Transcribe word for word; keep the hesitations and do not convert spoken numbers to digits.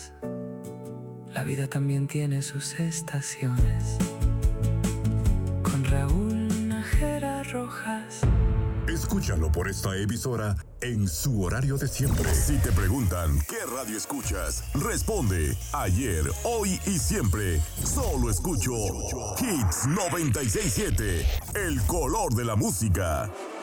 días. La vida también tiene sus estaciones. Con Raúl Nájera Rojas. Escúchalo por esta emisora en su horario de siempre. Si te preguntan qué radio escuchas, responde ayer, hoy y siempre. Solo escucho Hits noventa y seis punto siete, el color de la música.